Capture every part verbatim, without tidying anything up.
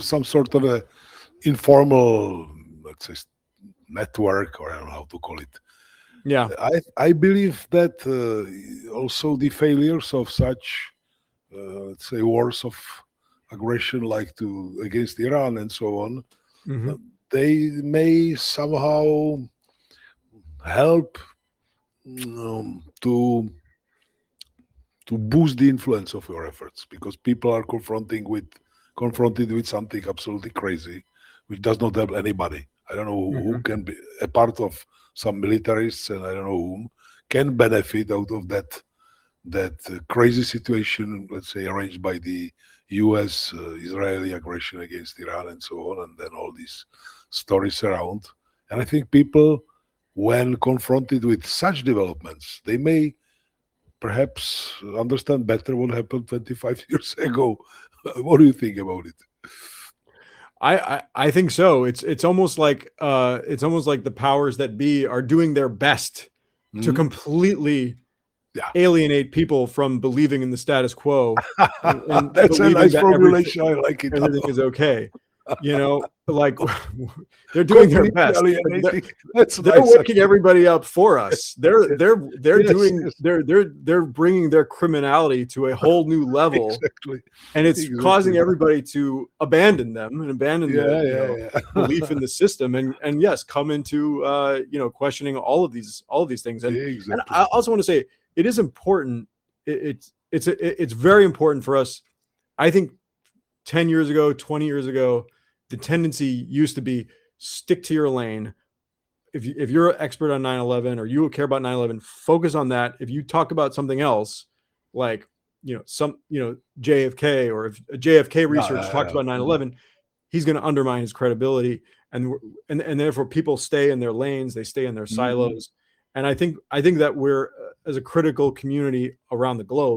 some sort of a informal, let's say, network, or I don't know how to call it. Yeah. I I believe that uh, also the failures of such, uh, let's say, wars of aggression like to against Iran and so on, Hmm. uh, they may somehow help um, to to boost the influence of your efforts, because people are confronting with confronted with something absolutely crazy, which does not help anybody. I don't know who Hmm. can be a part of some militarists, and I don't know whom can benefit out of that that uh, crazy situation, let's say, arranged by the U S. Uh, Israeli aggression against Iran and so on, and then all these stories around. And I think people, when confronted with such developments, they may perhaps understand better what happened twenty-five years ago. What do you think about it? I, I I think so. It's it's almost like uh it's almost like the powers that be are doing their best to Mhm. completely Yeah, alienate people from believing in the status quo and, and that's a believing nice that everything formulation. I like it a everything lot. is okay. You know, like they're doing their Completely best. They're, alienating. That's they're nice, waking actually. everybody up for us. They're Yes, they're they're yes, doing yes. they're they're they're bringing their criminality to a whole new level, Exactly, and it's causing exactly. everybody to abandon them and abandon the Yeah, you know yeah, belief yeah. in the system, and and yes, come into uh you know questioning all of these all of these things. and and Exactly. I also want to say it is important. It, it's it's it's very important for us. I think ten years ago, twenty years ago, the tendency used to be stick to your lane. If, you, if you're an expert on nine eleven or you care about nine eleven, focus on that. If you talk about something else, like, you know, some, you know, J F K, or if a J F K Yeah, research yeah, talks yeah. about Mhm. nine eleven, he's going to undermine his credibility. And, and, and therefore people stay in their lanes, they stay in their Mhm. silos. And I think, I think that we're, uh, as a critical community around the globe,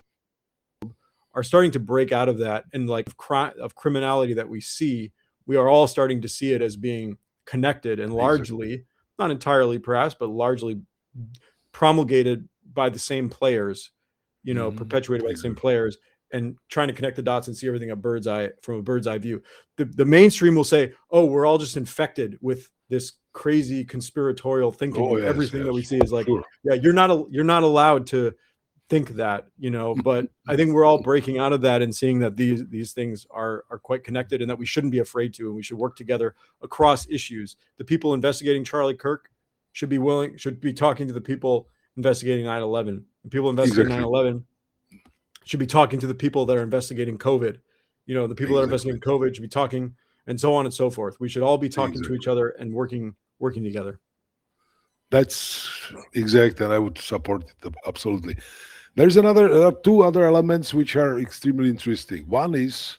are starting to break out of that, and like crime of criminality that we see, we are all starting to see it as being connected and Exactly. largely, not entirely perhaps, but largely promulgated by the same players, you know, Mhm. perpetuated by the same Exactly. players, and trying to connect the dots and see everything a bird's eye from a bird's eye view. The, the mainstream will say, oh, we're all just infected with this crazy conspiratorial thinking, Oh, and yes, everything that we yes. see is like, Sure. yeah, you're not a, you're not allowed to think that, you know. But I think we're all breaking out of that and seeing that these these things are are quite connected, and that we shouldn't be afraid to, and we should work together across issues. The people investigating Charlie Kirk should be willing should be talking to the people investigating nine eleven. The people investigating Exactly. nine eleven should be talking to the people that are investigating COVID. You know, the people that are Exactly. investigating COVID should be talking, and so on and so forth. We should all be talking to each Exactly. other and working working together. That's exact, and I would support it absolutely. There's another, there are two other elements which are extremely interesting. One is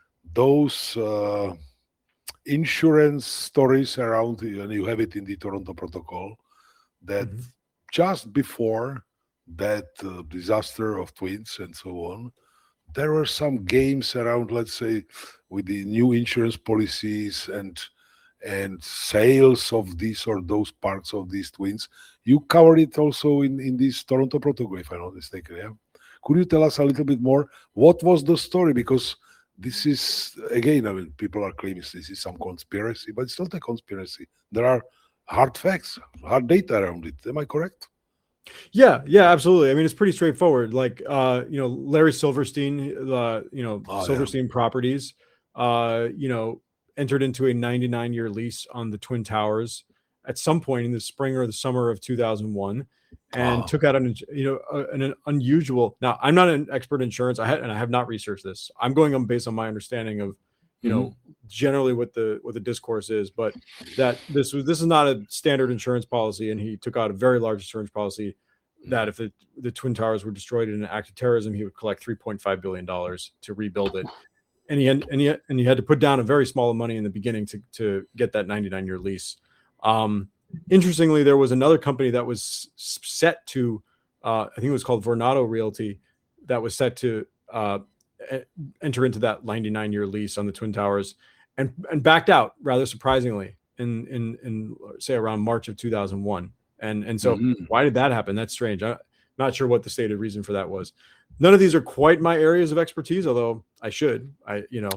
those uh, insurance stories around, and you have it in the Toronto Protocol, that Mhm. just before that uh, disaster of twins and so on, there were some games around, let's say, with the new insurance policies and and sales of these or those parts of these twins. You covered it also in in this Toronto Protocol, if I'm not mistaken. Yeah, could you tell us a little bit more? What was the story? Because this is, again, I mean, people are claiming this is some conspiracy, but it's not a conspiracy. There are hard facts, hard data around it. Am I correct? Yeah, yeah, absolutely. I mean, it's pretty straightforward. Like, uh, you know, Larry Silverstein, uh, you know, Oh yeah. Silverstein Properties, uh, you know, entered into a ninety-nine year lease on the Twin Towers at some point in the spring or the summer of two thousand one, and Oh. took out an, you know, a- an, an unusual. Now, I'm not an expert in insurance. I had, and I have not researched this. I'm going on based on my understanding of, you Mhm. know, generally what the what the discourse is, but that this was this is not a standard insurance policy, and he took out a very large insurance policy that if the, the Twin Towers were destroyed in an act of terrorism, he would collect three point five billion dollars to rebuild it. And he, had, and, he, and he had to put down a very small money in the beginning to, to get that ninety-nine year lease. Um, interestingly, there was another company that was set to, uh, I think it was called Vornado Realty, that was set to uh, enter into that ninety-nine year lease on the Twin Towers, and, and backed out rather surprisingly in, in, in say around March of two thousand one. And, and so Mhm. why did that happen? That's strange. I'm not sure what the stated reason for that was. None of these are quite my areas of expertise, although I should. I, you know,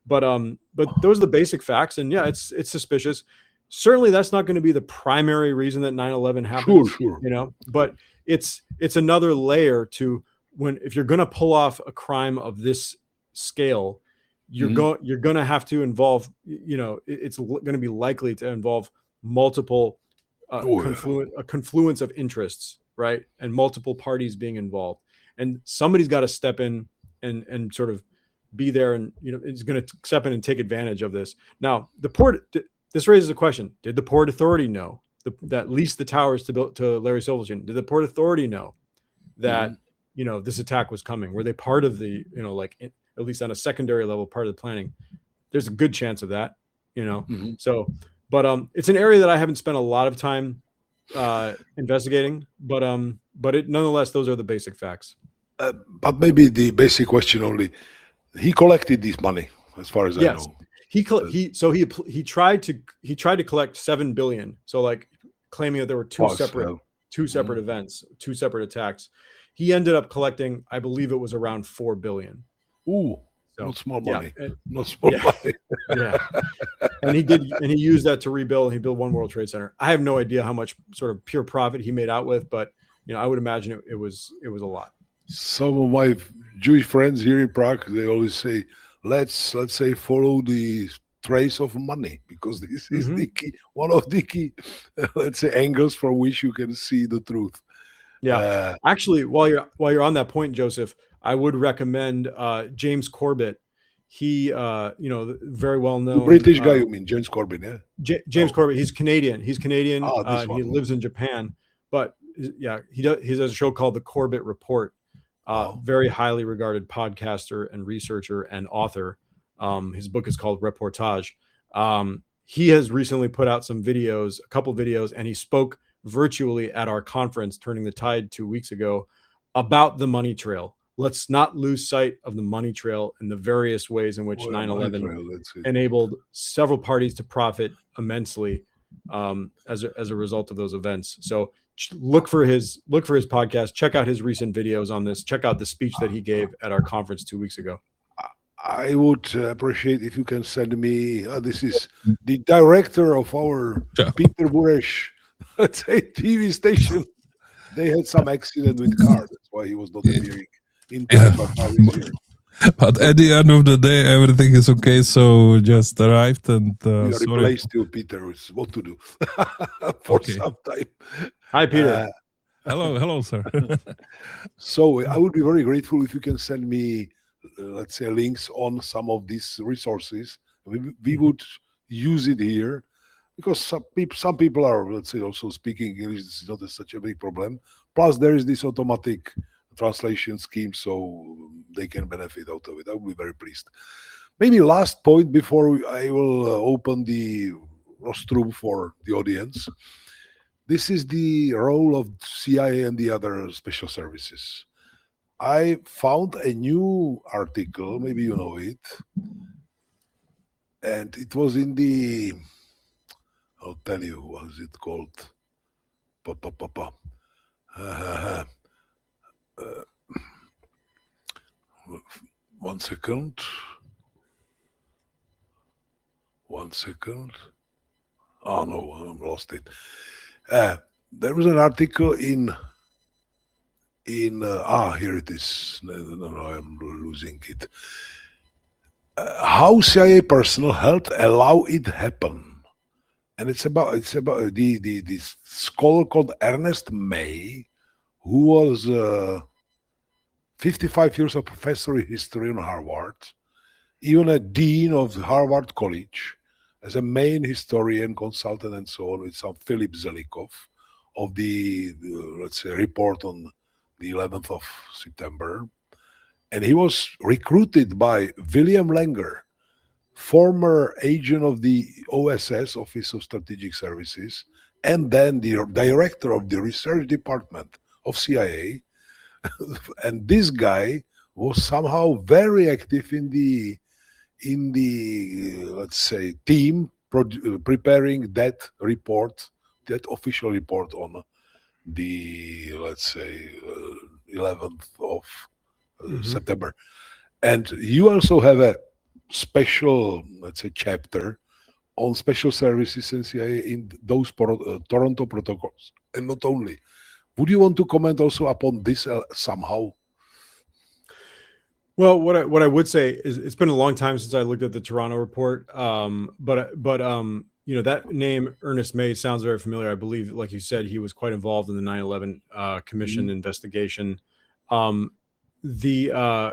but um, but those are the basic facts, and yeah, it's it's suspicious. Certainly, that's not going to be the primary reason that nine eleven Sure, happens, sure. you know. But it's it's another layer to when if you're going to pull off a crime of this scale, you're Mhm. going you're going to have to involve, you know, it- it's going to be likely to involve multiple uh, Oh, yeah. confluent a confluence of interests, right, and multiple parties being involved, and somebody's got to step in and and sort of be there, and you know, is going to step in and take advantage of this. Now, the port. This raises a question: did the Port Authority know the, that leased the towers to build to Larry Silverstein? Did the Port Authority know that Mhm. you know this attack was coming? Were they part of the you know like at least on a secondary level part of the planning? There's a good chance of that, you know. Mhm. So, but um, it's an area that I haven't spent a lot of time uh, investigating, but um, but it nonetheless, those are the basic facts. Uh, but maybe the basic question only: he collected this money, as far as I Yes, know. he col- Uh, he so he he tried to he tried to collect seven billion. So like claiming that there were two Plus, separate yeah. two separate events, two separate attacks. He ended up collecting, I believe it was around four billion. Ooh, So not small yeah, money. and- Not small yeah, money. yeah. And he did, and he used that to rebuild. He built One World Trade Center. I have no idea how much sort of pure profit he made out with, but you know, I would imagine it, it was it was a lot. Some of my Jewish friends here in Prague, they always say, let's let's say follow the trace of money, because this is Mhm. the key, one of the key, let's say, angles from which you can see the truth. Yeah. Uh, Actually, while you're while you're on that point, Joseph, I would recommend uh, James Corbett. He, uh, you know, very well the known. British guy, Uh, you mean, James Corbyn, yeah? J- James No. Corbett. He's Canadian. He's Canadian, Ah, uh, this and he one. lives in Japan. But yeah, he does. He does a show called The Corbett Report. Uh, Oh. very highly regarded podcaster and researcher and author. Um, his book is called Reportage. Um, he has recently put out some videos, a couple videos, and he spoke virtually at our conference, Turning the Tide, two weeks ago, about the money trail. Let's not lose sight of the money trail and the various ways in which Well, nine money eleven trail, let's see. enabled several parties to profit immensely um, as, a, as a result of those events. So look for his look for his podcast. Check out his recent videos on this. Check out the speech that he gave at our conference two weeks ago. I would uh, appreciate if you can send me. Uh, this is the director of our Sure. Peter Buresh, let's say, T V station. They had some accident with car. That's why he was not appearing in Yeah. time. But now he's here. But at the end of the day, everything is okay. So just arrived and uh, We sorry. replaced you, Peter. It's what to do for Okay. some time. Hi, Peter. Uh, Hello, hello, sir. so I would be very grateful if you can send me, uh, let's say, links on some of these resources. We, we would use it here, because some people, some people are, let's say, also speaking English. This is not a, such a big problem. Plus, there is this automatic translation scheme, so they can benefit out of it. I will be very pleased. Maybe last point before we- I will uh, open the rostrum for the audience. This is the role of C I A and the other special services. I found a new article, maybe you know it, and it was in the, I'll tell you, what is it called? Pa, pa, pa, pa. Uh, uh, one second. One second. Oh no, I lost it. Uh, there was an article in in uh, ah here it is. No, no, no, I'm losing it. Uh, how C I A personnel helped allow it happen, and it's about it's about the the this scholar called Ernest May, who was uh, fifty-five years of professor in history in Harvard, even a dean of Harvard College, as a main historian, consultant, and so on, with some Philip Zelikov of the, the, let's say, report on the eleventh of September. And he was recruited by William Langer, former agent of the O S S, Office of Strategic Services, and then the director of the research department of C I A. And this guy was somehow very active in the in the let's say team pro- preparing that report, that official report on the, let's say, uh, eleventh of uh, Mhm. September. And you also have a special, let's say, chapter on special services and C I A in those pro- uh, Toronto protocols, and not only. Would you want to comment also upon this uh, somehow? Well, what I what I would say is it's been a long time since I looked at the Toronto report, um, but but um, you know that name Ernest May sounds very familiar. I believe, like you said, he was quite involved in the nine eleven uh, Commission Mhm. investigation. Um, the uh,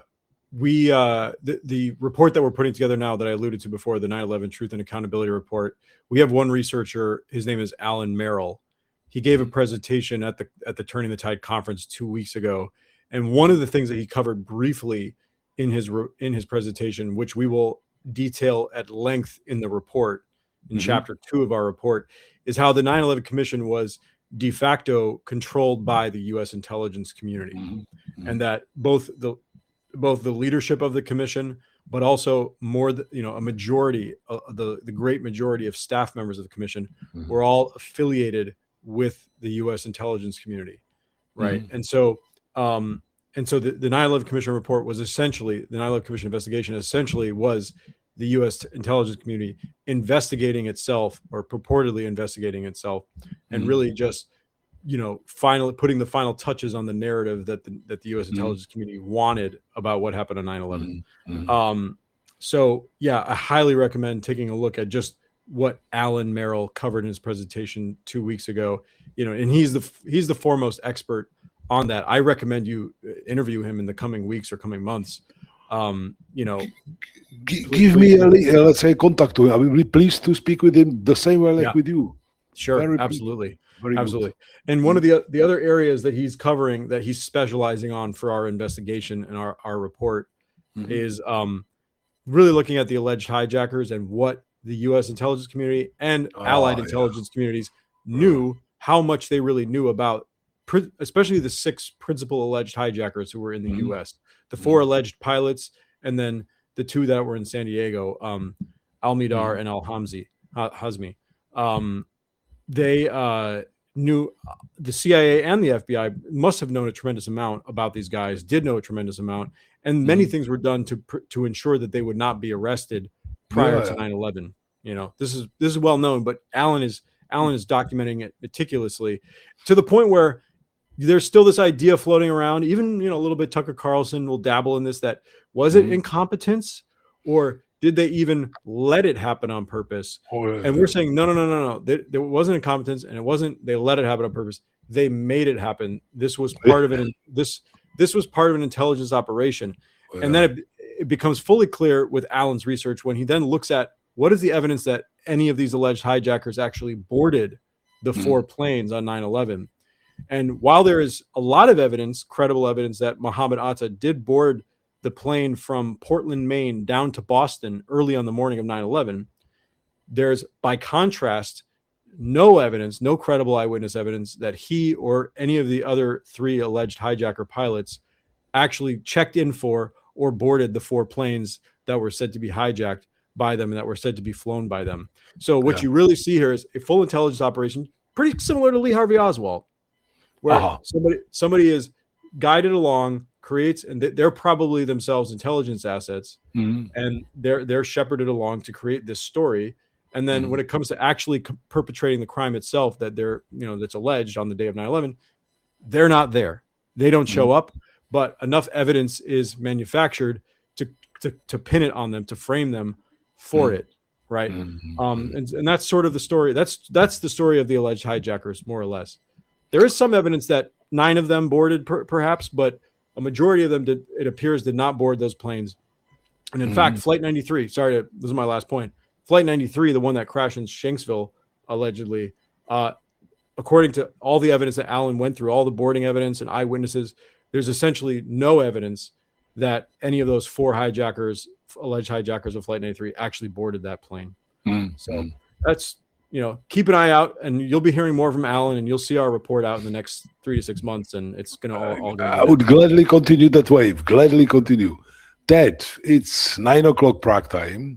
we uh, the the report that we're putting together now that I alluded to before, the nine eleven Truth and Accountability Report. We have one researcher. His name is Alan Merrill. He gave a presentation at the at the Turning the Tide conference two weeks ago, and one of the things that he covered briefly in his re- in his presentation, which we will detail at length in the report in Mhm. chapter two of our report, is how the nine eleven Commission was de facto controlled by the U S intelligence community, Mhm. and that both the both the leadership of the commission, but also more, th- you know, a majority, uh, the the great majority of staff members of the commission Mhm. were all affiliated with the U S intelligence community, right? Mhm. And so, um, and so the, the nine eleven Commission report was essentially the nine eleven Commission investigation essentially was the U S intelligence community investigating itself or purportedly investigating itself, and Mhm. really just, you know, finally putting the final touches on the narrative that the, that the U S Mhm. intelligence community wanted about what happened on nine eleven. Mhm. Mhm. Um, so yeah, I highly recommend taking a look at just what Alan Merrill covered in his presentation two weeks ago. You know, and he's the he's the foremost expert on that. I recommend you uh, interview him in the coming weeks or coming months. Um, you know, Gi- pl- give please me a, do. li- uh, let's say, contact to him. I will be pleased to speak with him the same way like Yeah. with you. Sure, Very pleased. absolutely. Very good. Absolutely. And one of the the other areas that he's covering, that he's specializing on for our investigation and our, our report, Mhm. is um, really looking at the alleged hijackers and what the U S intelligence community and allied Oh, yeah. intelligence communities knew, how much they really knew about, pri- especially the six principal alleged hijackers who were in the Mhm. U S, the four Mhm. alleged pilots, and then the two that were in San Diego, um, Almidar Mhm. and Al Hamzi, Ha- Hazmi. Um, they uh, knew, uh, the C I A and the F B I must have known a tremendous amount about these guys, did know a tremendous amount, and many Mhm. things were done to pr- to ensure that they would not be arrested prior Yeah, to yeah. nine eleven. You know, this is this is well known, but Alan is Alan is documenting it meticulously to the point where there's still this idea floating around. Even, you know, a little bit Tucker Carlson will dabble in this. That was it Mhm. incompetence, or did they even let it happen on purpose? Oh, yeah. And we're saying no, no, no, no, no. There, there wasn't incompetence, and it wasn't they let it happen on purpose. They made it happen. This was part of it. This this was part of an intelligence operation, and Yeah. then it, it becomes fully clear with Alan's research when he then looks at what is the evidence that any of these alleged hijackers actually boarded the Mhm. four planes on nine eleven. And while there is a lot of evidence, credible evidence, that Mohammed Atta did board the plane from Portland, Maine down to Boston early on the morning of nine eleven, there's, by contrast, no evidence, no credible eyewitness evidence that he or any of the other three alleged hijacker pilots actually checked in for or boarded the four planes that were said to be hijacked by them and that were said to be flown by them. So what Yeah. you really see here is a full intelligence operation, pretty similar to Lee Harvey Oswald, where Uh-huh. somebody somebody is guided along, creates, and they- they're probably themselves intelligence assets, Mhm. and they're they're shepherded along to create this story. And then Mhm. when it comes to actually c- perpetrating the crime itself, that they're, you know, that's alleged on the day of nine eleven, they're not there. They don't show up, but enough evidence is manufactured to to to pin it on them, to frame them for Mhm. it, right? Mhm. Um, and, and that's sort of the story. That's that's the story of the alleged hijackers, more or less. There is some evidence that nine of them boarded, per, perhaps, but a majority of them did, it appears, did not board those planes. And in Mhm. fact, Flight ninety-three, sorry, to, this is my last point. Flight ninety-three, the one that crashed in Shanksville, allegedly, uh, according to all the evidence that Alan went through, all the boarding evidence and eyewitnesses, there's essentially no evidence that any of those four hijackers, alleged hijackers of Flight ninety-three, actually boarded that plane. Mhm. So that's, you know, keep an eye out, and you'll be hearing more from Alan, and you'll see our report out in the next three to six months, and it's gonna all, all gonna I would gladly continue that wave. Gladly continue. Ted, it's nine o'clock Prague time.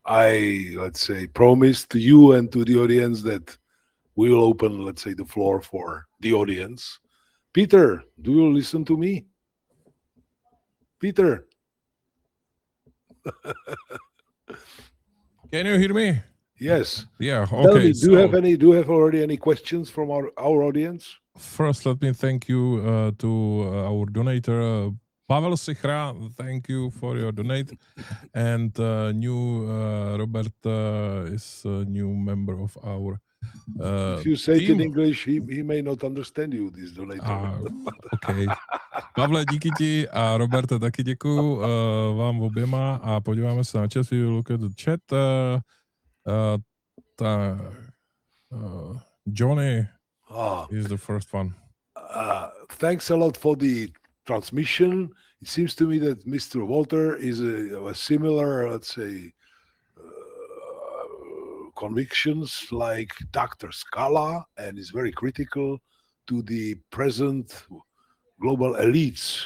I, let's say, promised to you and to the audience that we will open, let's say, the floor for the audience. Peter, do you listen to me? Peter. Can you hear me? Yes. Yeah. Tell Okay. me, do you have So any? Do you have already any questions from our our audience? first, let me thank you uh, to uh, our donator, uh, Pavel Sichra. Thank you for your donate. And uh, new uh, Robert uh, is a new member of our uh, If you say it in team. English, he, he may not understand you, this donator. A, OK. Pavle, díky ti a Roberte taky děkuju uh, vám oběma a podíváme se na chat. We will look at the chat. Uh, uh, ta, uh, Johnny Ah, is the first one. uh, thanks a lot for the transmission. It seems to me that Mister Walter is a, a similar, let's say, uh, convictions like Doctor Scala, and is very critical to the present global elites.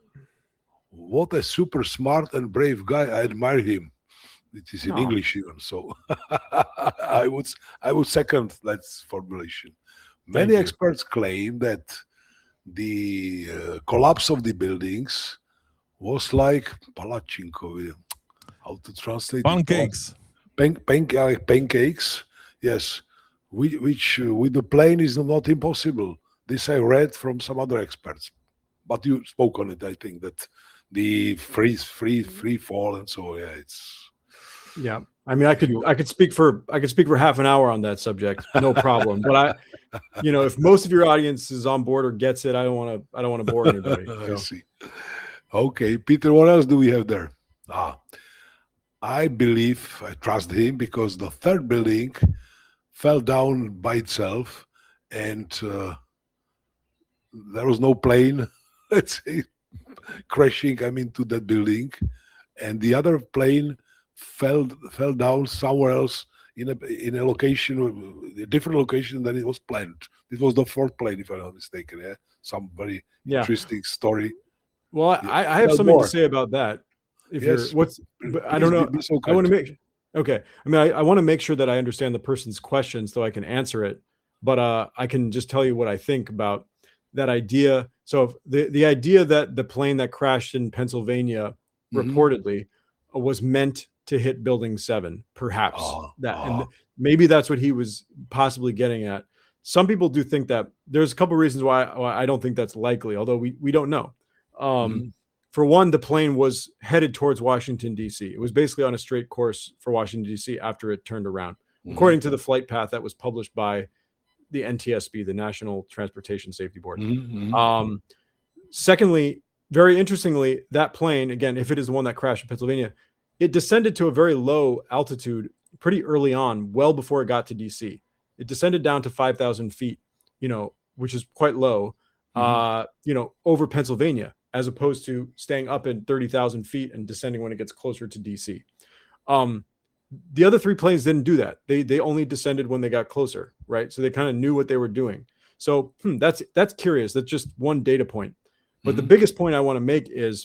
What a super smart and brave guy! I admire him. It is in Oh. English even, so I would I would second that formulation. Many you. experts claim that the uh, collapse of the buildings was like palachinko. How to translate it? Pancakes. Pan, panca- pancakes, yes, which, which uh, with the plane is not impossible. This I read from some other experts, but you spoke on it. I think that the freeze, free, free fall, and so yeah, it's Yeah. I mean, I could I could speak for I could speak for half an hour on that subject, no problem. But I, you know, if most of your audience is on board or gets it, I don't want to I don't want to bore anybody. I So. see. Okay, Peter, what else do we have there? Ah, I believe I trust him because the third building fell down by itself, and uh, there was no plane, let's say, crashing. I mean, to that building, and the other plane fell fell down somewhere else in a in a location, a different location than it was planned. It was the fourth plane, if I'm not mistaken. Yeah, some very Yeah. interesting story. Well, Yeah. I, I have Tell something more. to say about that. If Yes. you're what's but I Please don't be- know. be so I want to kind. make okay. I mean, I, I want to make sure that I understand the person's question so I can answer it. But uh, I can just tell you what I think about that idea. So if the the idea that the plane that crashed in Pennsylvania Mhm. reportedly was meant to hit Building Seven, perhaps Ah, that, and ah. maybe that's what he was possibly getting at. Some people do think that. There's a couple reasons why, why I don't think that's likely, although we we don't know. Um, Mhm. For one, the plane was headed towards Washington, D C. It was basically on a straight course for Washington, D C after it turned around, Mhm. according to the flight path that was published by the N T S B, the National Transportation Safety Board. Mhm, mhm. Um, secondly, very interestingly, that plane, again, if it is the one that crashed in Pennsylvania, it descended to a very low altitude pretty early on, well before it got to D C. It descended down to five thousand feet, you know, which is quite low, Mhm. uh, you know, over Pennsylvania, as opposed to staying up at thirty thousand feet and descending when it gets closer to D C. Um, the other three planes didn't do that. They they only descended when they got closer, right? So they kind of knew what they were doing. So hmm, that's that's curious. That's just one data point. But the Mhm. biggest point I want to make is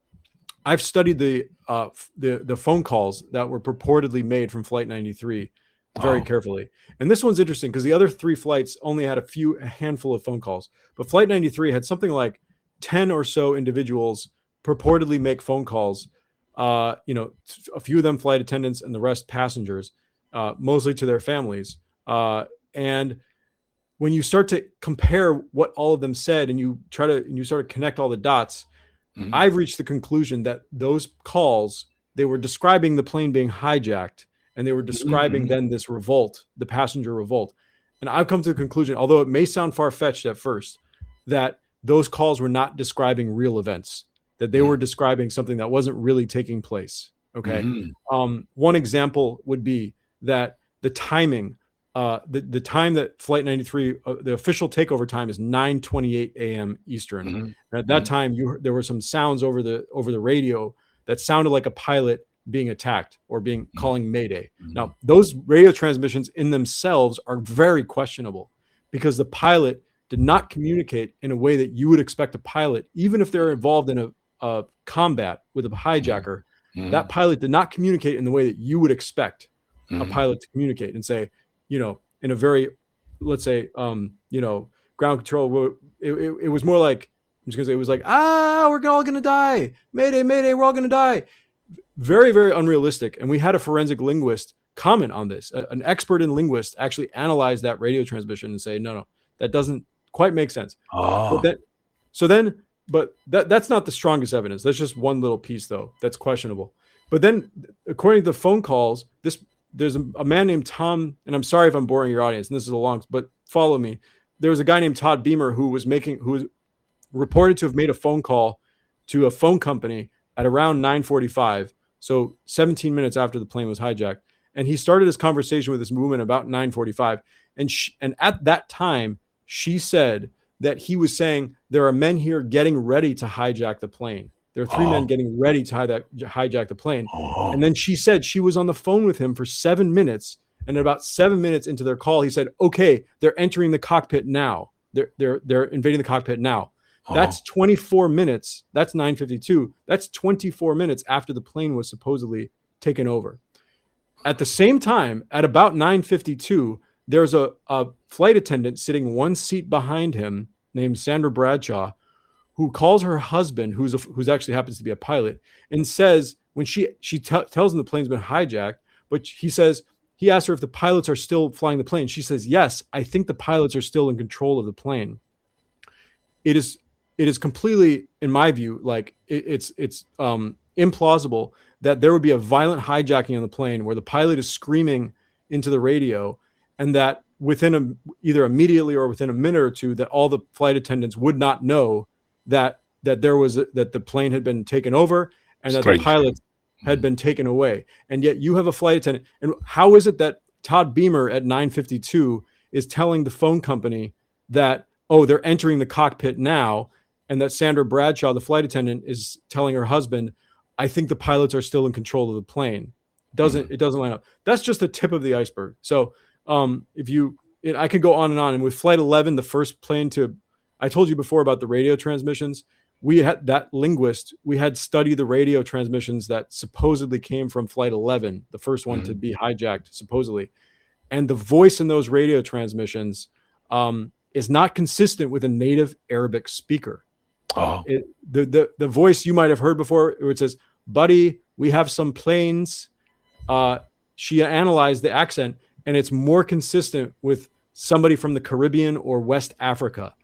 I've studied the uh, f- the the phone calls that were purportedly made from Flight ninety-three very Oh. carefully. And this one's interesting because the other three flights only had a few a handful of phone calls, but Flight ninety-three had something like ten or so individuals purportedly make phone calls. Uh, you know, a few of them flight attendants and the rest passengers, uh, mostly to their families. Uh, and when you start to compare what all of them said and you try to and you sort of connect all the dots, Mhm. I've reached the conclusion that those calls, they were describing the plane being hijacked and they were describing mhm. then this revolt, the passenger revolt. And I've come to the conclusion, although it may sound far-fetched at first, that those calls were not describing real events, that they Mhm. were describing something that wasn't really taking place. Okay. Mhm. Um, one example would be that the timing, uh, the, the time that Flight ninety-three, uh, the official takeover time is nine twenty-eight a.m. Eastern. Mhm. And at that Mhm. time, you heard- there were some sounds over the over the radio that sounded like a pilot being attacked or being calling Mayday. Now, those radio transmissions in themselves are very questionable because the pilot did not communicate in a way that you would expect a pilot, even if they're involved in a, a combat with a hijacker. Mhm. That pilot did not communicate in the way that you would expect a Mhm. pilot to communicate and say, you know, in a very, let's say, um, you know, ground control. wo- It, it, it was more like, I'm just gonna say, it was like, ah, we're all gonna die. Mayday, mayday, we're all gonna die. very, very unrealistic. And we had a forensic linguist comment on this. A, an expert in linguist actually analyzed that radio transmission and say, no, no, that doesn't quite make sense. Ah. But that, so then, but that, that's not the strongest evidence. That's just one little piece, though, that's questionable. But then, according to the phone calls, this there's a, a man named Tom, and I'm sorry if I'm boring your audience, and this is a long, but follow me. There was a guy named Todd Beamer who was making, who was reported to have made a phone call to a phone company at around nine forty-five, so seventeen minutes after the plane was hijacked. And he started his conversation with this woman about nine forty-five. And she, and at that time, she said that he was saying, there are men here getting ready to hijack the plane. There are three Oh. men getting ready to hijack, hijack the plane. Oh. And then she said she was on the phone with him for seven minutes. And about seven minutes into their call, he said, okay, they're entering the cockpit now. They're, they're, they're invading the cockpit now. Oh. That's twenty-four minutes. That's nine fifty-two. That's twenty-four minutes after the plane was supposedly taken over. At the same time, at about nine fifty-two, there's a, a flight attendant sitting one seat behind him named Sandra Bradshaw, who calls her husband, who's a, who's actually happens to be a pilot, and says when she she t- tells him the plane's been hijacked, but he says he asked her if the pilots are still flying the plane. She says, yes, I think the pilots are still in control of the plane. It is it is completely, in my view, like it, it's it's um, implausible that there would be a violent hijacking on the plane where the pilot is screaming into the radio, and that within a, either immediately or within a minute or two, that all the flight attendants would not know that that there was a, that the plane had been taken over and that Strange. the pilots had been taken away. And yet you have a flight attendant. And how is it that Todd Beamer at nine fifty-two is telling the phone company that, oh, they're entering the cockpit now, and that Sandra Bradshaw, the flight attendant, is telling her husband, I think the pilots are still in control of the plane? Doesn't it doesn't line up. That's just the tip of the iceberg. So um, if you, it, I could go on and on. And with Flight eleven, the first plane to, I told you before about the radio transmissions. We had that linguist, we had studied the radio transmissions that supposedly came from Flight eleven, the first one Mhm. to be hijacked, supposedly. And the voice in those radio transmissions um, is not consistent with a native Arabic speaker. Oh. It, the, the, the voice you might have heard before, where it says, buddy, we have some planes. Uh, she analyzed the accent, and it's more consistent with somebody from the Caribbean or West Africa.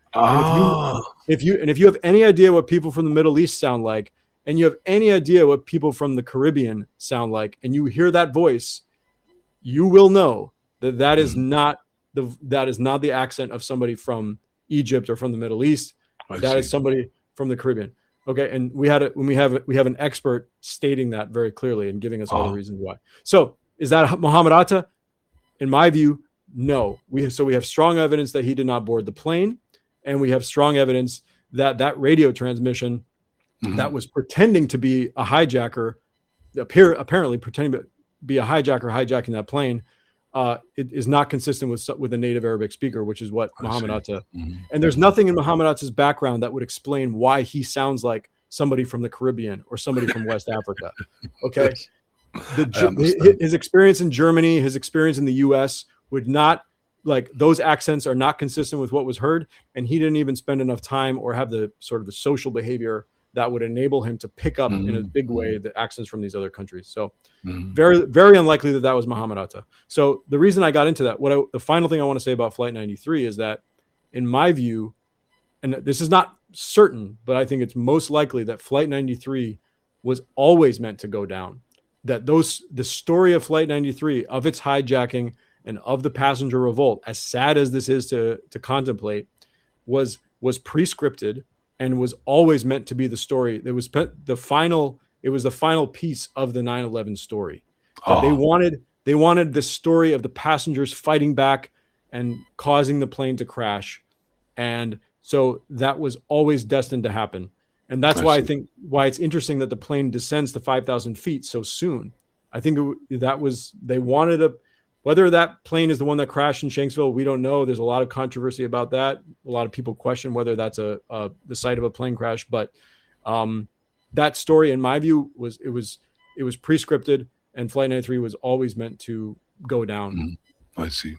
Ah. If you and if you have any idea what people from the Middle East sound like, and you have any idea what people from the Caribbean sound like, and you hear that voice, you will know that that is Mhm. not the that is not the accent of somebody from Egypt or from the Middle East. I That is see. somebody from the Caribbean. Okay, and we had it when we have it, we have an expert stating that very clearly and giving us all Oh. the reasons why. So is that Mohammed Atta? In my view, no. We so we have strong evidence that he did not board the plane, and we have strong evidence that that radio transmission Mhm. that was pretending to be a hijacker, appear apparently pretending to be a hijacker hijacking that plane, uh, it is not consistent with with a native Arabic speaker, which is what I Mohammed see. Atta. Mhm. And there's nothing in Mohammed Atta's background that would explain why he sounds like somebody from the Caribbean or somebody from West Africa. Okay. The, I Ge- understand. his, his experience in Germany, his experience in the U S would not, like, those accents are not consistent with what was heard. And he didn't even spend enough time or have the sort of the social behavior that would enable him to pick up in a Mhm. big way the accents from these other countries. So Mhm. very, very unlikely that that was Mohammed Atta. So the reason I got into that, what I, the final thing I want to say about Flight ninety-three is that, in my view, and this is not certain, but I think it's most likely that Flight ninety-three was always meant to go down. That those the story of Flight ninety-three, of its hijacking and of the passenger revolt, as sad as this is to to contemplate, was was pre-scripted and was always meant to be the story. That was pe- the final. It was the final piece of the nine eleven story. That they Oh. wanted they wanted the story of the passengers fighting back and causing the plane to crash, and so that was always destined to happen. And that's I why I see. think why it's interesting that the plane descends to five thousand feet so soon. I think it, w- that was they wanted a whether that plane is the one that crashed in Shanksville, we don't know. There's a lot of controversy about that. A lot of people question whether that's a, a the site of a plane crash, but um, that story, in my view, was it was it was pre-scripted, and Flight ninety-three was always meant to go down. Mhm. I see.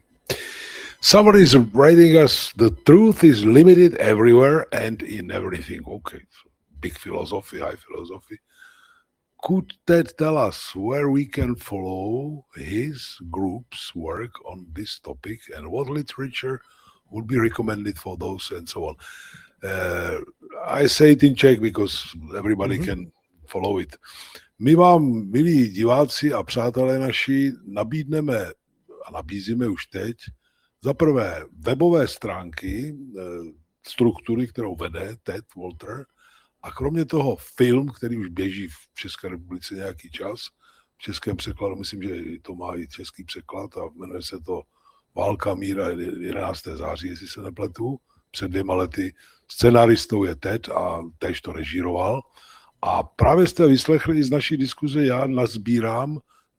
Somebody is writing us, the truth is limited everywhere and in everything. Okay. So big philosophy, high philosophy. could Ted tell us where we can follow his group's work on this topic and what literature would be recommended for those and so on? Uh, I say it in Czech because everybody Mhm. can follow it. My vám, milí diváci a přátelé naši, nabídneme a nabízíme už teď za prvé webové stránky, eh, struktury, kterou vede Ted Walter, a kromě toho film, který už běží v České republice nějaký čas, v českém překladu, myslím, že to má i český překlad a jmenuje se to Válka míra jedenáctého září, jestli se nepletu, před dvěma lety. Scenaristou je Ted a též to režíroval. A právě jste vyslechli z naší diskuze, já nazbírám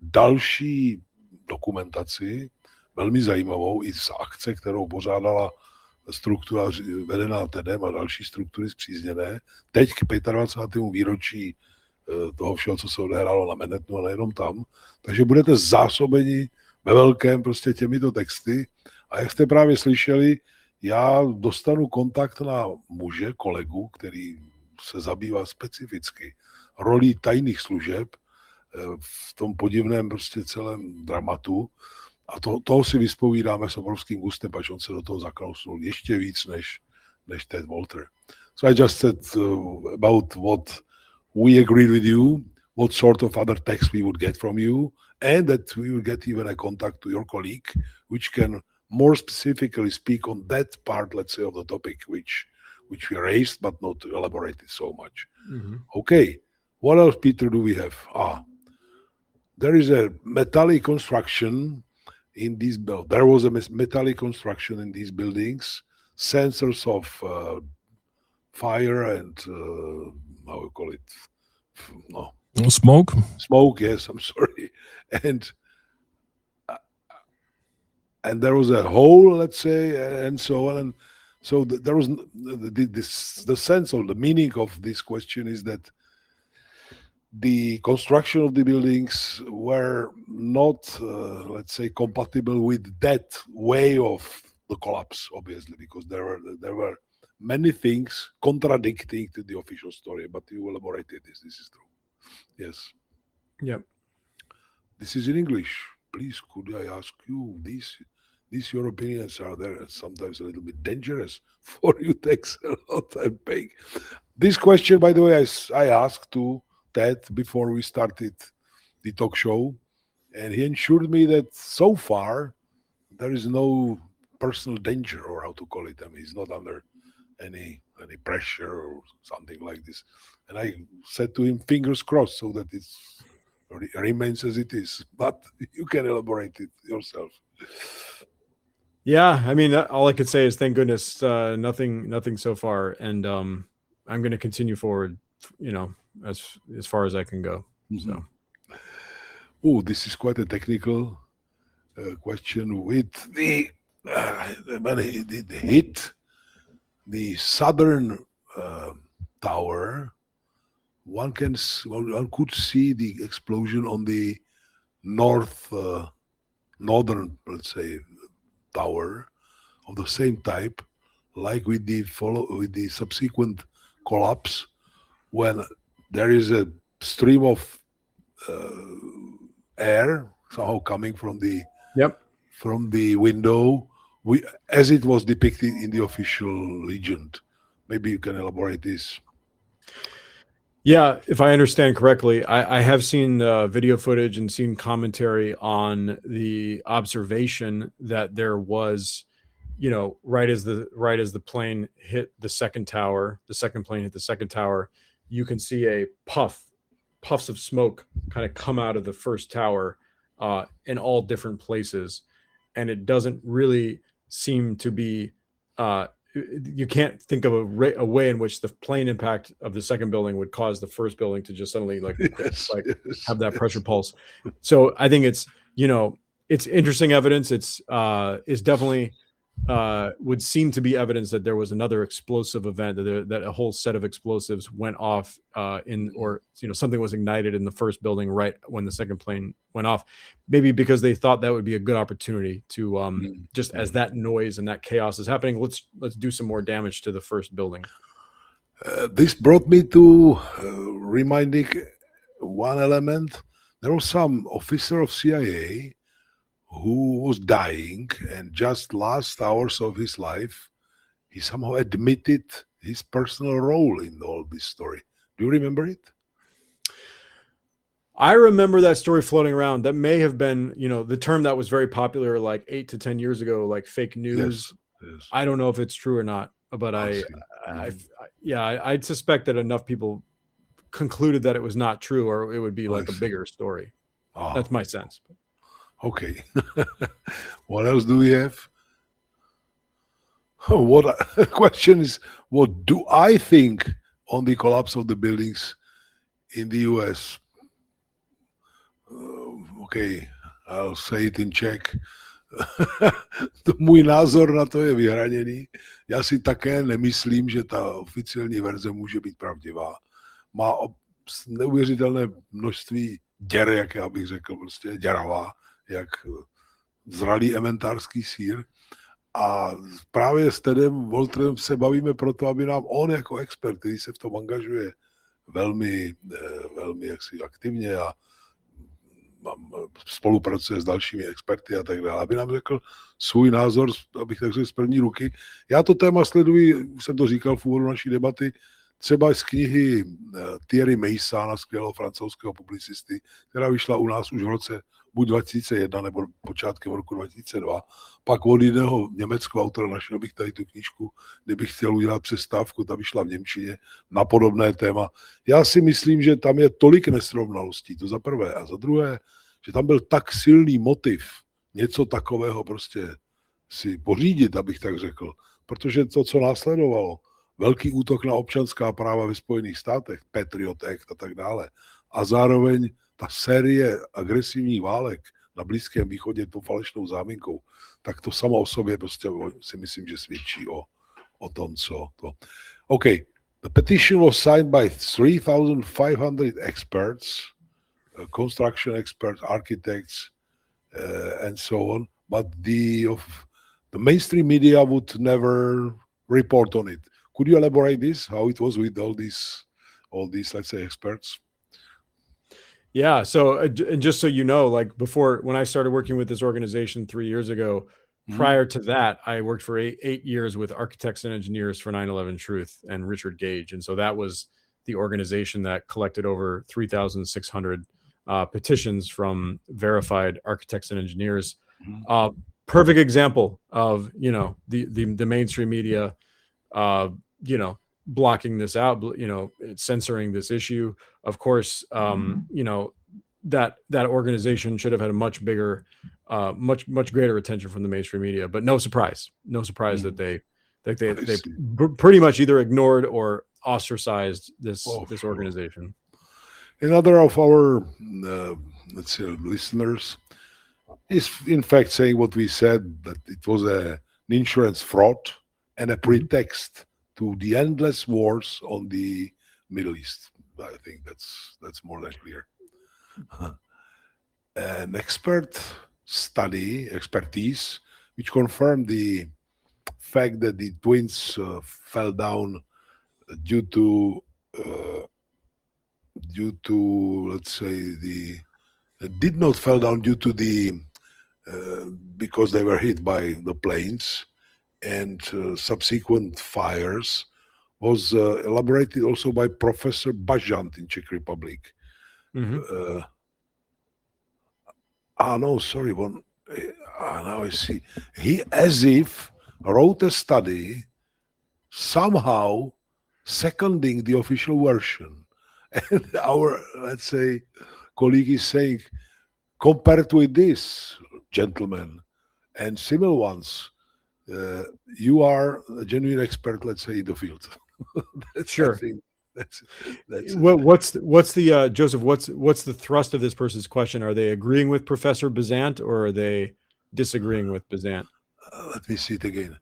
další dokumentaci, velmi zajímavou, i z akce, kterou pořádala struktura vedená Tedem a další struktury zpřízněné. Teď k dvacátému pátému výročí toho všeho, co se odehrálo na Manhattanu a nejenom tam. Takže budete zásobeni ve velkém prostě těmito texty. A jak jste právě slyšeli, já dostanu kontakt na muže, kolegu, který se zabývá specificky rolí tajných služeb v tom podivném prostě celém dramatu. A to, toho si vyspovídáme s obrovským gustem, až on se do toho zaklousnul ještě víc než, než Ted Walter. So I just said uh, about what we agreed with you, what sort of other text we would get from you, and that we will get even a contact to your colleague, which can more specifically speak on that part, let's say, of the topic, which which we raised, but not elaborated so much. Mm-hmm. Okay, what else, Peter, do we have? Ah, there is a metallic construction in these buildings. There was a metallic construction in these buildings, sensors of uh, fire and, uh, how we call it? No. Smoke? Smoke, yes, I'm sorry. And uh, and there was a hole, let's say, and so on. And so th- there was the, this, the sense or the meaning of this question is that the construction of the buildings were not, uh, let's say, compatible with that way of the collapse, obviously, because there were there were many things contradicting to the official story. But you elaborated this. This is true. Yes. Yep. This is in English. Please, could I ask you these? These your opinions are there sometimes a little bit dangerous for you. Takes a lot of paying. This question, by the way, I, I asked to Ted before we started the talk show, and he assured me that so far there is no personal danger, or how to call it. I mean, he's not under any any pressure or something like this. And I said to him, fingers crossed, so that it remains as it is. But you can elaborate it yourself. Yeah, I mean, all I could say is thank goodness, uh, nothing, nothing so far, and um, I'm going to continue forward. You know, as as far as I can go. Mm-hmm. So, oh, this is quite a technical uh, question. With the uh, when it, it hit the southern uh, tower, one can one could see the explosion on the north uh, northern, let's say, tower of the same type, like with the follow with the subsequent collapse, when there is a stream of uh, air somehow coming from the yep from the window, we as it was depicted in the official legend. Maybe you can elaborate this. Yeah, if I understand correctly, I, I have seen uh, video footage and seen commentary on the observation that there was, you know, right as the right as the plane hit the second tower, the second plane hit the second tower, you can see a puff, puffs of smoke kind of come out of the first tower uh, in all different places, and it doesn't really seem to be. Uh, you can't think of a, ra- a way in which the plane impact of the second building would cause the first building to just suddenly like, Yes, like yes, have that pressure yes. pulse. So I think it's, you know, it's interesting evidence. It's, uh, it's definitely, uh, would seem to be evidence that there was another explosive event, that, there, that a whole set of explosives went off uh, in, or, you know, something was ignited in the first building right when the second plane went off, maybe because they thought that would be a good opportunity to um, Mm. just as that noise and that chaos is happening, let's, let's do some more damage to the first building. Uh, this brought me to uh, reminding one element. There was some officer of C I A who was dying, and just last hours of his life, he somehow admitted his personal role in all this story. Do you remember it? I remember that story floating around. That may have been, you know, the term that was very popular like eight to ten years ago, like fake news. Yes. Yes. I don't know if it's true or not, but I I, see. I, Mhm. I yeah, I, I'd suspect that enough people concluded that it was not true, or it would be I like a see. bigger story. Ah, That's my sense. okay. What else do we have? Oh, what the question is, what do I think on the collapse of the buildings in the U S? Uh, okay, I'll say it in Czech. To můj názor na to je vyhraněný. Já si také nemyslím, že ta oficiální verze může být pravdivá. Má ob- neuvěřitelné množství děr, jak já bych řekl, prostě děravá, jak zralý ementárský sýr. A právě s Tedem Wolterem se bavíme proto, aby nám on jako expert, který se v tom angažuje velmi, eh, velmi jaksi aktivně a mám- spolupracuje s dalšími experty a tak dále, aby nám řekl svůj názor, abych tak řekl z první ruky. Já to téma sleduji, už jsem to říkal v úvodu naší debaty, třeba z knihy eh, Thierry Meysana, skvělého francouzského publicisty, která vyšla u nás už v roce buď dva tisíce jedna nebo počátkem roku dva tisíce dva. Pak od jiného německého autora našel bych tady tu knížku, kdybych chtěl udělat přestávku, ta vyšla v němčině na podobné téma. Já si myslím, že tam je tolik nesrovnalostí, to za prvé. A za druhé, že tam byl tak silný motiv něco takového prostě si pořídit, abych tak řekl. Protože to, co následovalo, velký útok na občanská práva ve Spojených státech, Patriot Act a tak dále, a zároveň ta série agresivních válek na Blízkém východě tou falešnou záminkou, tak to samo o sobě prostě si myslím, že svědčí o, o tom, co to. OK, the petition was signed by three thousand five hundred experts, uh, construction experts, architects, uh, and so on, but the of the mainstream media would never report on it. Could you elaborate this, how it was with all these, all these, let's say, experts? Yeah. So, uh, j- and just so you know, like before, when I started working with this organization three years ago, Mhm. prior to that, I worked for eight, eight years with architects and engineers for nine eleven Truth and Richard Gage. And so that was the organization that collected over three thousand six hundred uh, petitions from verified architects and engineers. Mhm. Uh, perfect example of, you know, the, the, the mainstream media, uh, you know, blocking this out, bl- you know, censoring this issue. Of course, um, you know, that that organization should have had a much bigger, uh, much much greater attention from the mainstream media. But no surprise, no surprise that they that they I they see. pr- pretty much either ignored or ostracized this Oh, this sure. organization. Another of our, uh, let's say, listeners is in fact saying what we said, that it was a, an insurance fraud and a pretext to the endless wars on the Middle East. I think that's that's more than clear. An expert study, expertise, which confirmed the fact that the twins uh, fell down due to uh, due to, let's say, the uh, did not fall down due to the uh, because they were hit by the planes and uh, subsequent fires, was uh, elaborated also by Professor Bajant in Czech Republic. Mhm. Uh, ah no, sorry, one. eh, Ah, now I see. He, as if, wrote a study somehow seconding the official version, and our, let's say, colleague is saying, compared with this, gentlemen, and similar ones, uh, you are a genuine expert, let's say, in the field. That's, Sure. I think that's that's it. What, what's the, what's the uh, Joseph? What's what's the thrust of this person's question? Are they agreeing with Professor Bazant or are they disagreeing with Bazant? Uh, let me see it again.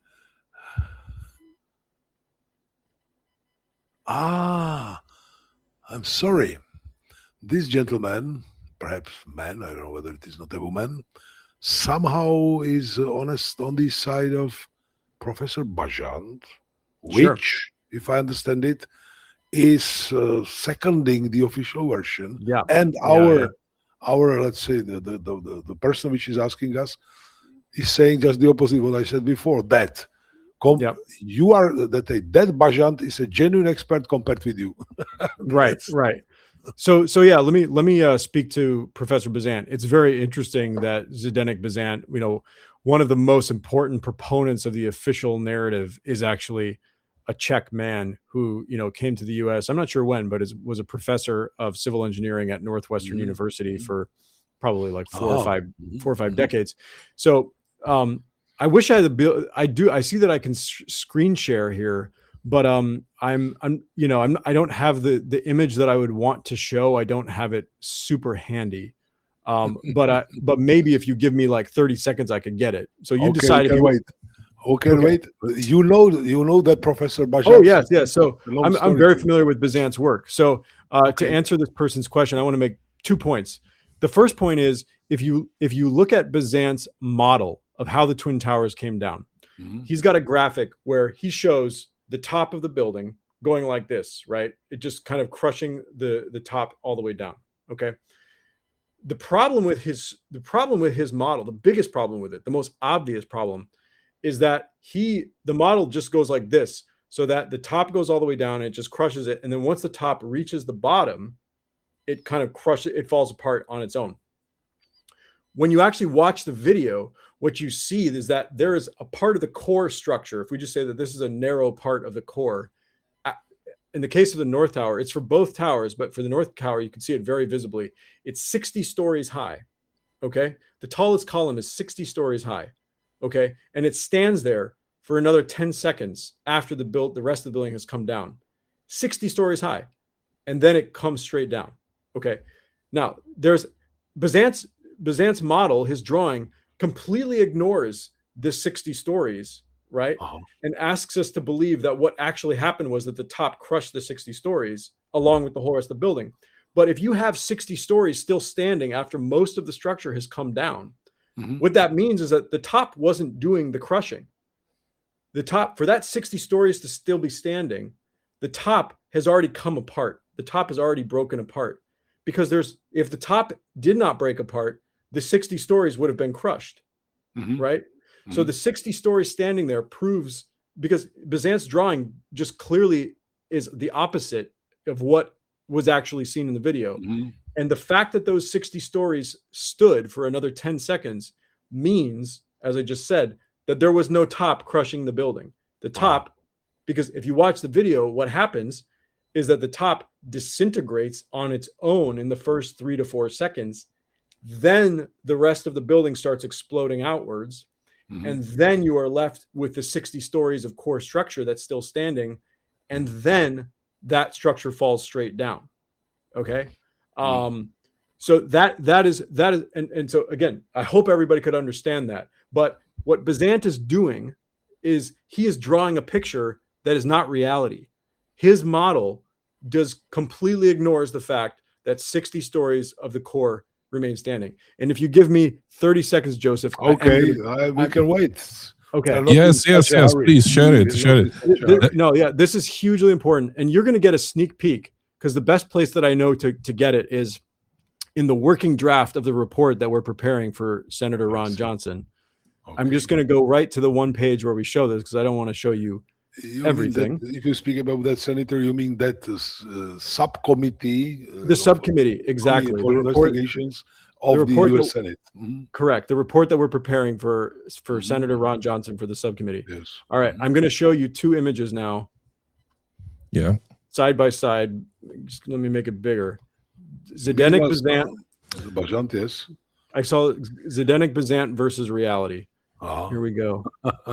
Ah, I'm sorry. This gentleman, perhaps man, I don't know whether it is not a woman, somehow is uh, honest on the side of Professor Bajant, which, Sure. if I understand it, is uh, seconding the official version, Yeah. and Yeah, our yeah. our let's say the the, the the the person which is asking us is saying just the opposite what I said before, that com- Yep. you are that a that Bajant is a genuine expert compared with you. Right, That's- right. So, so yeah, let me let me uh, speak to Professor Bazant. It's very interesting that Zdenek Bazant, you know, one of the most important proponents of the official narrative, is actually a Czech man who, you know, came to the U S. I'm not sure when, but is, was a professor of civil engineering at Northwestern Mhm, University mhm. for probably like four or Ah, five mhm, four or five mhm. decades. So, um, I wish I had the bill. I do. I see that I can s- screen share here, but um i'm i'm you know i'm I don't have the the image that I would want to show. I don't have it super handy, um but I but maybe if you give me like thirty seconds I could get it. So you Okay, we decide if can you wait. Who can Okay. wait? You know, you know that Professor Bajant. Oh yes, yes. So A long i'm, I'm story very to- familiar with Bazant's work. So uh to Okay. answer this person's question, I want to make two points. The first point is, if you if you look at Bazant's model of how the Twin Towers came down, Mhm. he's got a graphic where he shows the top of the building going like this, right? It just kind of crushing the the top all the way down. Okay. The problem with his the problem with his model, the biggest problem with it, the most obvious problem, is that he the model just goes like this, so that the top goes all the way down and it just crushes it, and then once the top reaches the bottom, it kind of crushes it falls apart on its own. When you actually watch the video, what you see is that there is a part of the core structure. If we just say that this is a narrow part of the core, in the case of the North Tower, it's for both towers, but for the North Tower, you can see it very visibly. It's sixty stories high. Okay. The tallest column is sixty stories high. Okay. And it stands there for another ten seconds after the build, the rest of the building has come down, sixty stories high. And then it comes straight down. Okay. Now there's Bazant's Bazant's model, his drawing completely ignores this sixty stories, right? Uh-huh. And asks us to believe that what actually happened was that the top crushed the sixty stories along with the whole rest of the building. But if you have sixty stories still standing after most of the structure has come down, Mhm. what that means is that the top wasn't doing the crushing. The top, for that sixty stories to still be standing, the top has already come apart. The top has already broken apart, because there's, if the top did not break apart, the sixty stories would have been crushed, Mhm. right? So Mhm. the sixty stories standing there proves, because Bazant's drawing just clearly is the opposite of what was actually seen in the video. Mhm. And the fact that those sixty stories stood for another ten seconds means, as I just said, that there was no top crushing the building. The top, because if you watch the video, what happens is that the top disintegrates on its own in the first three to four seconds. Then the rest of the building starts exploding outwards. Mhm. And then you are left with the sixty stories of core structure that's still standing. And then that structure falls straight down. Okay. Um, so that that is that is and, and so again, I hope everybody could understand that. But what Bazant is doing is he is drawing a picture that is not reality. His model does completely ignores the fact that sixty stories of the core remain standing. And if you give me thirty seconds, Joseph, I am Okay, gonna- uh, we I'm- can wait. okay. We're not Yes, in yes, such a yes, hurry. please share it, We're share not it. in such a Th- hurry. no, yeah, this is hugely important, and you're going to get a sneak peek, because the best place that I know to to get it is in the working draft of the report that we're preparing for Senator Ron Yes. Johnson. I'm Okay. just going to go right to the one page where we show this, because I don't want to show you. You everything. Mean that, if you speak about that, Senator, you mean that uh, subcommittee? Uh, The of- subcommittee, exactly. The for report, investigations of the, report U S that- Senate. Mhm. correct. The report that we're preparing for for Mhm. Senator Ron Johnson for the subcommittee. Yes. All right, Mhm. I'm going to show you two images now, Yeah. side by side. Just let me make it bigger. Give Zdenek us, Bazant. uh, Bajant, yes. I saw Zdenek Bazant versus reality. Uh-huh. Here we go.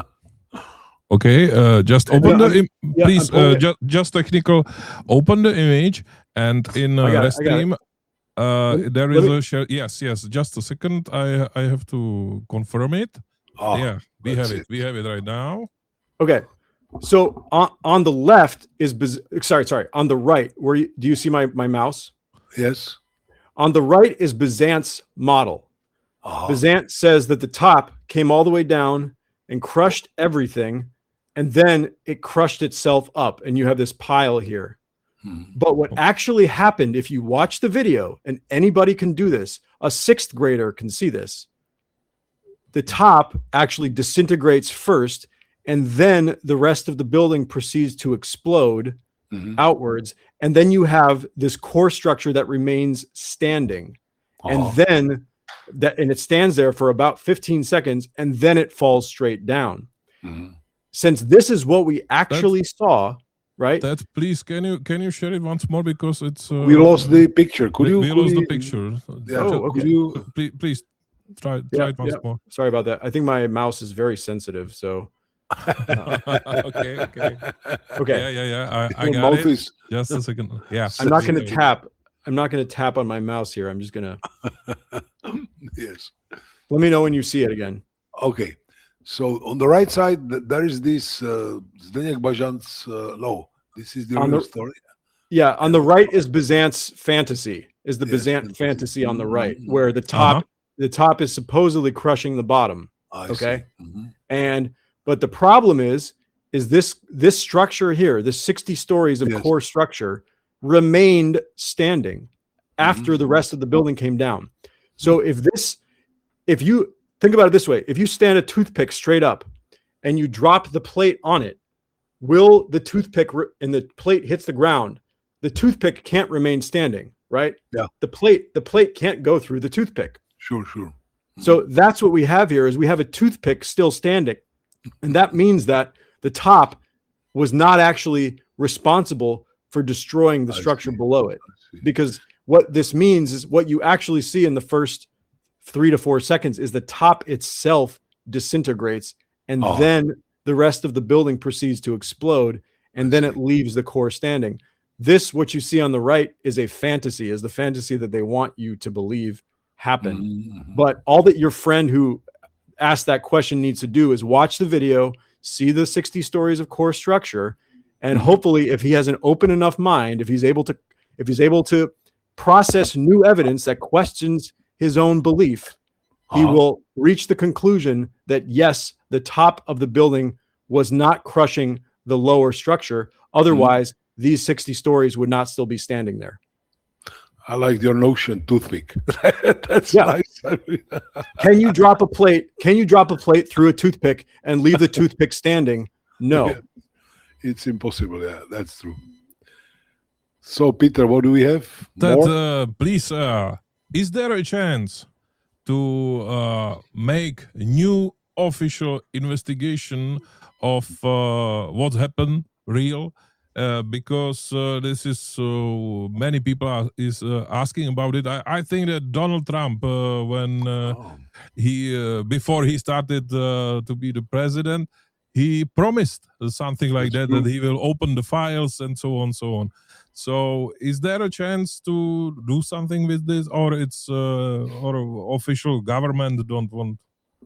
Okay, uh, just open Yeah, the I'm- im- yeah, please I'm pulling uh, it. just just technical. Open the image, and in uh, I got it, I got it. Restream, uh, Let- there let is me- a share. Yes, yes. Just a second. I I have to confirm it. Ah, yeah, we that's have it. it. We have it right now. Okay. So on, on the left is Baz- sorry, sorry. On the right, where you, do you see my, my mouse? Yes. On the right is Bazant's model. Uh-huh. Bazant says that the top came all the way down and crushed everything, and then it crushed itself up, and you have this pile here. Mhm. But what actually happened, if you watch the video, and anybody can do this, a sixth grader can see this, the top actually disintegrates first, and then the rest of the building proceeds to explode Mhm. outwards. And then you have this core structure that remains standing. And Uh-huh. then that, and it stands there for about fifteen seconds, and then it falls straight down. Mhm. Since this is what we actually saw, right? That please, can you can you share it once more because it's uh, We lost the picture. Could we, you? we could lost the you- picture. Yeah, Oh, could okay. you? Please, please try try Yeah, it once yeah. more. Sorry about that. I think my mouse is very sensitive. So, okay, okay. okay. Yeah, yeah, yeah. I, I Your got mouth it. is Just a second. Yeah. I'm not going to Okay. tap. I'm not going to tap on my mouse here. I'm just going to yes. let me know when you see it again. Okay. So on the right side, th- there is this uh, Zdeněk Bajan's uh, law. This is the On real the- story. Yeah, on the right is Bizant's fantasy. Is the Yes, Bizant fantasy. fantasy on the right, Mhm. where the top Uh-huh. the top is supposedly crushing the bottom. I Okay. see. Mhm. And but the problem is is this this structure here, this sixty stories of Yes. core structure remained standing after Mhm. the rest of the building came down. So if this if you think about it this way, if you stand a toothpick straight up and you drop the plate on it, will the toothpick re- and the plate hits the ground, the toothpick can't remain standing, right? Yeah. The plate the plate can't go through the toothpick. Sure, sure. So that's what we have here is we have a toothpick still standing. And that means that the top was not actually responsible for destroying the I structure see. below it. I see. Because what this means is what you actually see in the first three to four seconds is the top itself disintegrates, and Oh. then the rest of the building proceeds to explode, and then it leaves the core standing. This, what you see on the right, is a fantasy, is the fantasy that they want you to believe happened. Mhm. But all that your friend who asked that question needs to do is watch the video, see the sixty stories of core structure, and Mhm. hopefully if he has an open enough mind, if he's able to if he's able to process new evidence that questions his own belief, he Uh-huh. will reach the conclusion that yes, the top of the building was not crushing the lower structure. Otherwise, these sixty stories would not still be standing there. I like your notion, toothpick. That's Yeah. nice. Can you drop a plate? Can you drop a plate through a toothpick and leave the toothpick standing? No. Yeah. It's impossible. Yeah, that's true. So, Peter, what do we have? That More? uh, please, uh, is there a chance to uh, make a new official investigation of uh, what happened real? Uh, because uh, this is so many people are is uh, asking about it. I, I think that Donald Trump, uh, when uh, Oh. he uh, before he started uh, to be the president, he promised something like That's that that true. he will open the files and so on, so on. So, is there a chance to do something with this, or it's uh, or official government don't want?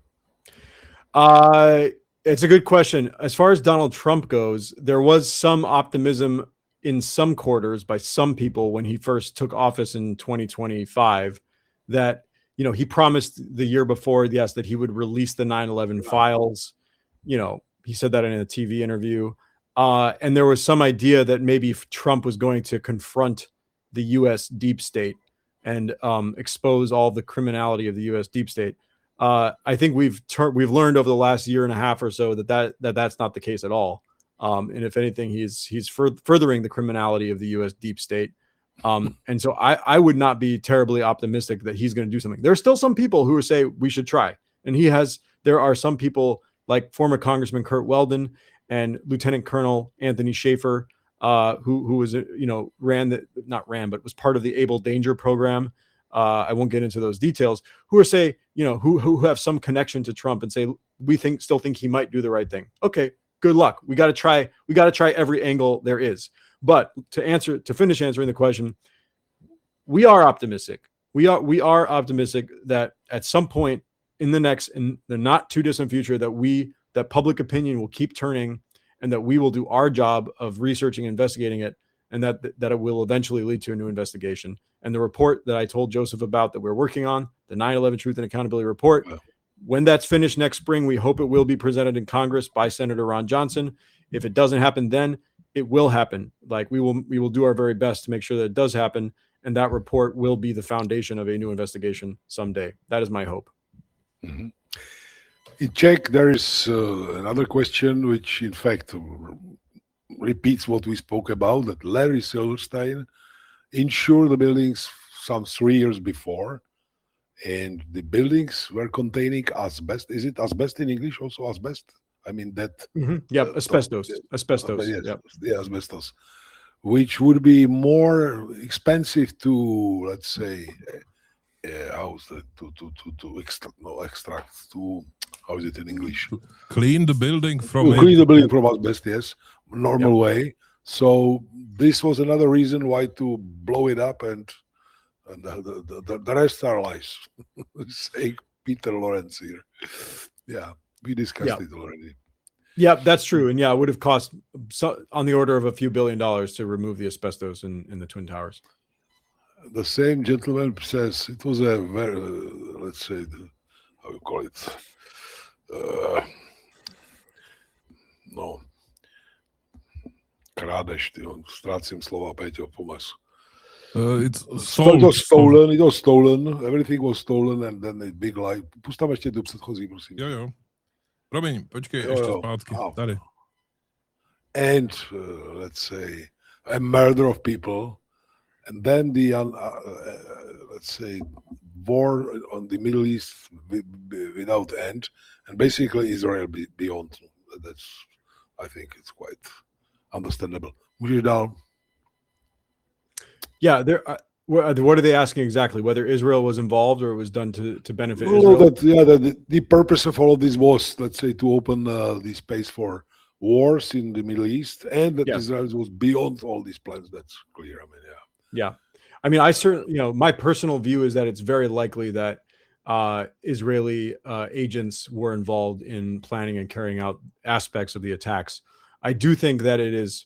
Uh, it's a good question. As far as Donald Trump goes, there was some optimism in some quarters by some people when he first took office in twenty twenty-five that, you know, he promised the year before, yes, that he would release the nine eleven files. You know, he said that in a T V interview. Uh, and there was some idea that maybe Trump was going to confront the U S deep state and um, expose all the criminality of the U S deep state. Uh, I think we've turned we've learned over the last year and a half or so that that, that that's not the case at all. Um, and if anything, he's he's fur- furthering the criminality of the U S deep state. Um, and so I, I would not be terribly optimistic that he's going to do something. There are still some people who say we should try, and he has. There are some people like former Congressman Kurt Weldon and Lieutenant Colonel Anthony Schaefer, uh, who who was you know ran the not ran but was part of the Able Danger program. Uh, I won't get into those details. Who are say you know who who have some connection to Trump and say we think still think he might do the right thing. Okay, good luck. We got to try. We got to try every angle there is. But to answer to finish answering the question, we are optimistic. We are we are optimistic that at some point in the next in the not too distant future that we that public opinion will keep turning and that we will do our job of researching, investigating it, and that that it will eventually lead to a new investigation. And the report that I told Joseph about that we're working on, the nine eleven Truth and Accountability Report, Yeah. when that's finished next spring, we hope it will be presented in Congress by Senator Ron Johnson. If it doesn't happen then, it will happen. Like we will we will do our very best to make sure that it does happen, and that report will be the foundation of a new investigation someday. That is my hope. Mm-hmm. In Czech, there is uh, another question which, in fact, repeats what we spoke about, that Larry Silverstein insured the buildings some three years before, and the buildings were containing asbestos. Is it asbestos in English also, asbestos? I mean, that... Mm-hmm. Yep, uh, asbestos, top, asbestos, yes, yep. Yeah, asbestos, which would be more expensive to, let's say, uh, how's that, to, to, to, to extract, no, extract, to, how is it in English? Clean the building from To it. clean the building from asbestos, yes, normal Yep. way. So this was another reason why to blow it up, and, and the, the, the, the rest are lies. Say Peter Lawrence here. Yeah, we discussed Yeah. it already. Yeah, that's true. And yeah, it would have cost so, on the order of a few billion dollars to remove the asbestos in, in the Twin Towers. The same gentleman says it was a very, uh, let's say, the, how you call it? Uh, no. Krádež, tyjo, ztrácím slova, Peťo, pomoz. Uh, it's So it sold. was stolen, it was stolen, everything was stolen, and then a big lie. Pustam ještě tu předchozí, prosím. Jo, jo. Promiň, počkej, Jo, ještě jo. zpátky. A- Tady. And uh, let's say a murder of people, and then the uh, uh, let's say war on the Middle East wi- wi- without end, and basically Israel be, beyond. That's, I think, it's quite understandable. Můžeš dál? Yeah, there. Uh, what what are they asking exactly? Whether Israel was involved or it was done to to benefit No, Israel? that yeah, the, the purpose of all of this was, let's say, to open uh, the space for wars in the Middle East, and that Yes. Israel was beyond all these plans. That's clear. I mean, yeah. Yeah. I mean, I certainly, you know, my personal view is that it's very likely that uh, Israeli uh, agents were involved in planning and carrying out aspects of the attacks. I do think that it is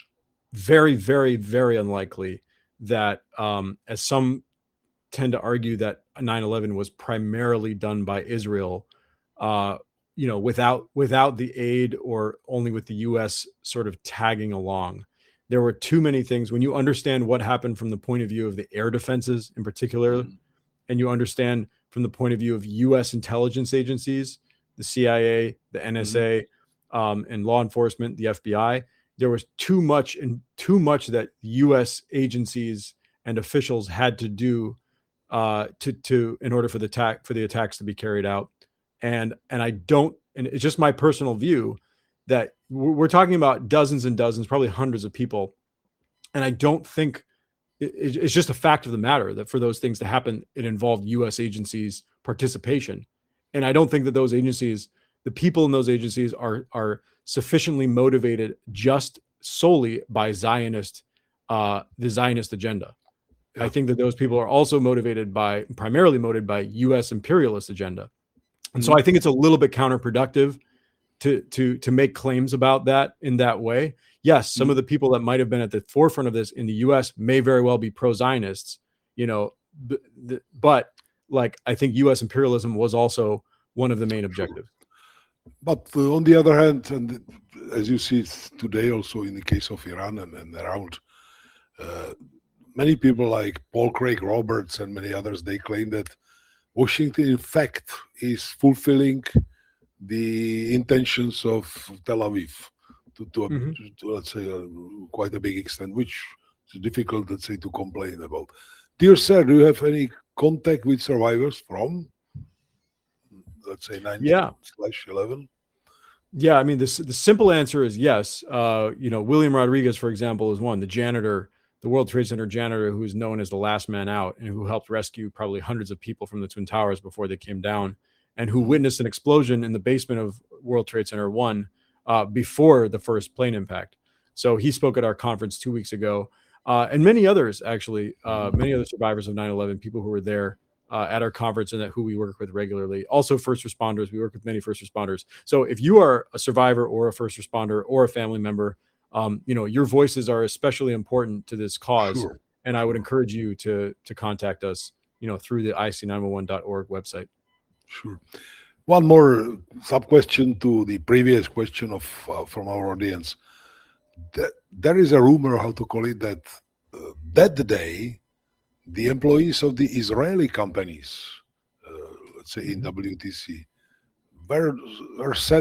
very, very, very unlikely that, um, as some tend to argue, that nine eleven was primarily done by Israel, uh, you know, without without the aid or only with the U S sort of tagging along. There were too many things. When you understand what happened from the point of view of the air defenses in particular, and you understand from the point of view of U S intelligence agencies, the C I A, the N S A, um, and law enforcement, the F B I, there was too much and too much that U S agencies and officials had to do uh, to to in order for the attack for the attacks to be carried out. And and I don't, and it's just my personal view that we're we're talking about dozens and dozens, probably hundreds of people, and I don't think it, it- it's just a fact of the matter that for those things to happen, it involved U S agencies' participation, and I don't think that those agencies, the people in those agencies, are are sufficiently motivated just solely by Zionist, uh, the Zionist agenda. I Yeah. think that those people are also motivated by, primarily motivated by U S imperialist agenda. And so I think it's a little bit counterproductive to to to make claims about that in that way. Yes, some of the people that might have been at the forefront of this in the U S may very well be pro-Zionists, you know, b- th- but like I think U S imperialism was also one of the main objectives. But uh, on the other hand, and as you see it today, also in the case of Iran and, and around, uh, many people like Paul Craig Roberts and many others, they claim that Washington, in fact, is fulfilling the intentions of Tel Aviv to, to, a- Mhm. to, to, let's say, uh, quite a big extent, which is difficult, let's say, to complain about. Dear sir, do you have any contact with survivors from, let's say, nine Yeah. slash eleven? Yeah, I mean, this the simple answer is yes. Uh, you know, William Rodriguez, for example, is one, the janitor, the World Trade Center janitor, who is known as the last man out and who helped rescue probably hundreds of people from the Twin Towers before they came down, and who witnessed an explosion in the basement of World Trade Center one uh, before the first plane impact. So he spoke at our conference two weeks ago, uh, and many others actually, uh, many other survivors of nine eleven, people who were there uh, at our conference and that who we work with regularly. Also, first responders. We work with many first responders. So if you are a survivor or a first responder or a family member, um, you know, your voices are especially important to this cause. Sure. And I would encourage you to to contact us, you know, through the I C nine one one dot org website. Sure. One more sub question to the previous question of uh, from our audience. th- there is a rumor, how to call it, that uh, that day the employees of the Israeli companies, uh, let's say in W T C, were, were sent